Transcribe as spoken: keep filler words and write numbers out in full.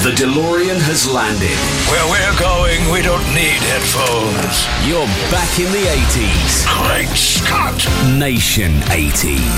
The DeLorean has landed. Where we're going, we don't need headphones. You're back in the eighties. Great Scott! Nation eighties.